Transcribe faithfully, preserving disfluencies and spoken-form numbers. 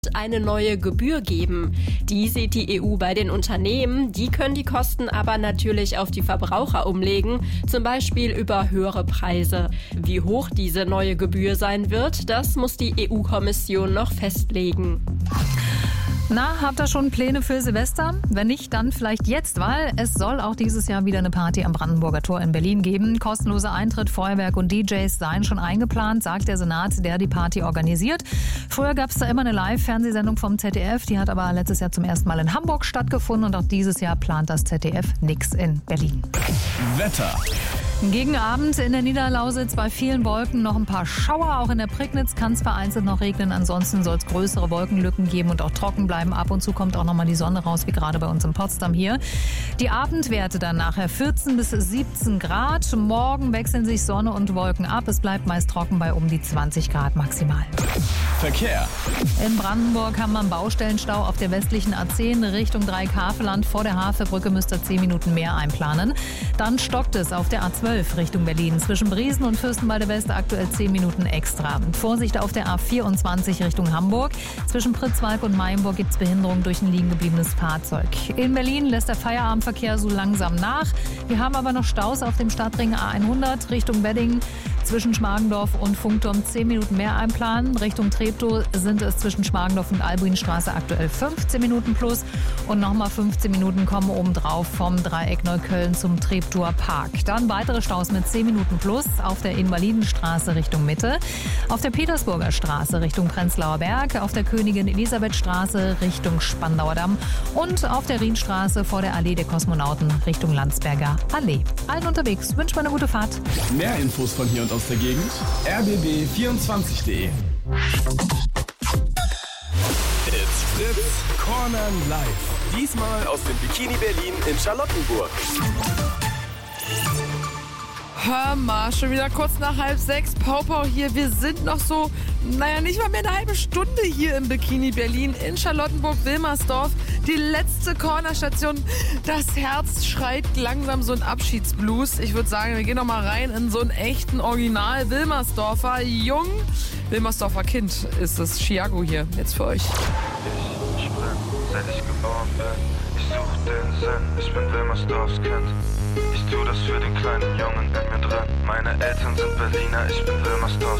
eine neue Gebühr geben. Die sieht die E U bei den Unternehmen. Die können die Kosten aber natürlich auf die Verbraucher umlegen, zum Beispiel über höhere Preise. Wie hoch diese neue Gebühr sein wird, das muss die E U-Kommission noch festlegen. Na, habt ihr schon Pläne für Silvester? Wenn nicht, dann vielleicht jetzt, weil es soll auch dieses Jahr wieder eine Party am Brandenburger Tor in Berlin geben. Kostenloser Eintritt, Feuerwerk und D Js seien schon eingeplant, sagt der Senat, der die Party organisiert. Früher gab es da immer eine Live-Fernsehsendung vom Z D F, die hat aber letztes Jahr zum ersten Mal in Hamburg stattgefunden und auch dieses Jahr plant das Z D F nix in Berlin. Wetter. Gegen Abend in der Niederlausitz bei vielen Wolken noch ein paar Schauer. Auch in der Prignitz kann es vereinzelt noch regnen. Ansonsten soll es größere Wolkenlücken geben und auch trocken bleiben. Ab und zu kommt auch noch mal die Sonne raus, wie gerade bei uns in Potsdam hier. Die Abendwerte dann nachher vierzehn bis siebzehn Grad. Morgen wechseln sich Sonne und Wolken ab. Es bleibt meist trocken bei um die zwanzig Grad maximal. Verkehr. In Brandenburg haben wir einen Baustellenstau auf der westlichen A zehn Richtung Dreieck-Havelland. Vor der Havelbrücke müsst ihr zehn Minuten mehr einplanen. Dann stockt es auf der A zwölf Richtung Berlin. Zwischen Briesen und Fürstenwalde West aktuell zehn Minuten extra. Vorsicht auf der A vierundzwanzig Richtung Hamburg. Zwischen Pritzwalk und Mayenburg gibt es Behinderung durch ein liegen gebliebenes Fahrzeug. In Berlin lässt der Feierabendverkehr so langsam nach. Wir haben aber noch Staus auf dem Stadtring A hundert Richtung Wedding. Zwischen Schmargendorf und Funkturm zehn Minuten mehr einplanen. Richtung Treptow sind es zwischen Schmargendorf und Albuinstraße aktuell fünfzehn Minuten plus. Und nochmal fünfzehn Minuten kommen obendrauf vom Dreieck Neukölln zum Treptower Park. Dann weitere Staus mit zehn Minuten plus auf der Invalidenstraße Richtung Mitte. Auf der Petersburger Straße Richtung Prenzlauer Berg. Auf der Königin Elisabeth Straße Richtung Spandauer Damm. Und auf der Rienstraße vor der Allee der Kosmonauten Richtung Landsberger Allee. Allen unterwegs wünscht man eine gute Fahrt. Mehr Infos von hier und aus der Gegend. r b b vierundzwanzig punkt de. It's Fritz Corner Live. Diesmal aus dem Bikini Berlin in Charlottenburg. Hör mal, schon wieder kurz nach halb sechs, Pau Pau hier. Wir sind noch so, naja, nicht mal mehr eine halbe Stunde hier im Bikini Berlin in Charlottenburg-Wilmersdorf. Die letzte Cornerstation. Das Herz schreit langsam so ein Abschiedsblues. Ich würde sagen, wir gehen noch mal rein in so einen echten Original Wilmersdorfer Jung. Wilmersdorfer Kind ist das. Chiago hier, jetzt für euch. Ich spreng, seit ich geboren bin. Ich such den Sinn, ich bin Wilmersdorfs Kind. Ich tu das für den kleinen Jungen in mir drin. Meine Eltern sind Berliner, ich bin Wilmersdorfs